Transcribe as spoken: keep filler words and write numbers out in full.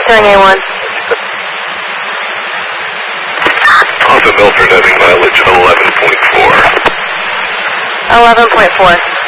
Securing A one. Alpha Milford, heading mileage eleven point four. eleven point four.